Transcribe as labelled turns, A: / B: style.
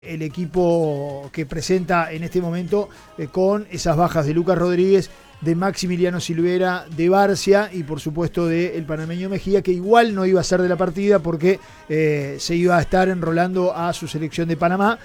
A: el equipo que presenta en este momento con esas bajas de Lucas Rodríguez, de Maximiliano Silvera, de Barcia y por supuesto del panameño Mejía, que igual no iba a ser de la partida porque se iba a estar enrolando a su selección de Panamá.